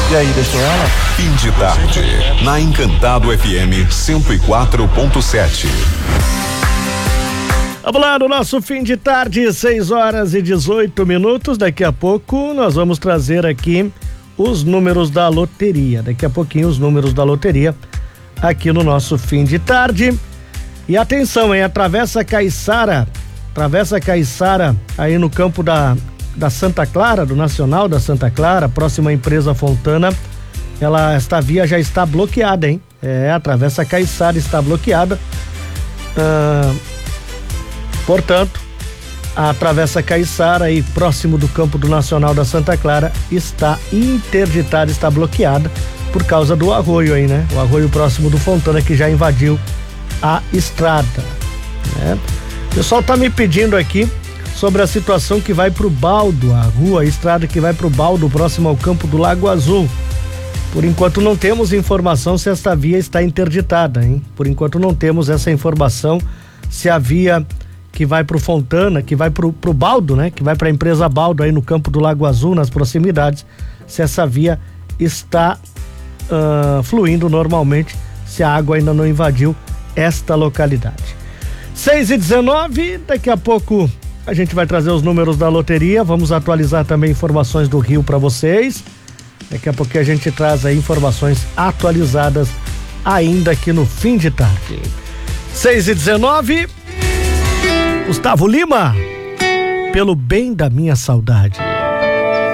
E aí, deixou ela? Fim de tarde, na Encantado FM 104.7. Vamos lá no nosso fim de tarde, 6h18. Daqui a pouco nós vamos trazer aqui os números da loteria. Daqui a pouquinho os números da loteria aqui no nosso fim de tarde. E atenção, hein? Travessa Caiçara aí no campo da Santa Clara, do Nacional da Santa Clara, próxima à empresa Fontana. Esta via já está bloqueada, hein? A Travessa Caiçara está bloqueada. Portanto, a Travessa Caiçara aí próximo do campo do Nacional da Santa Clara está interditada, está bloqueada por causa do arroio aí, né? O arroio próximo do Fontana que já invadiu a estrada, né? O pessoal tá me pedindo aqui sobre a situação que vai pro Baldo, a estrada que vai pro Baldo, próximo ao campo do Lago Azul. Por enquanto não temos informação se esta via está interditada, hein? Por enquanto não temos essa informação se a via que vai pro Fontana, que vai pro Baldo, né? Que vai pra empresa Baldo aí no campo do Lago Azul, nas proximidades, se essa via está fluindo normalmente, se a água ainda não invadiu esta localidade. 6h19, daqui a pouco a gente vai trazer os números da loteria, vamos atualizar também informações do Rio para vocês. Daqui a pouco a gente traz aí informações atualizadas ainda aqui no fim de tarde. 6h19, Gustavo Lima, Pelo Bem da Minha Saudade.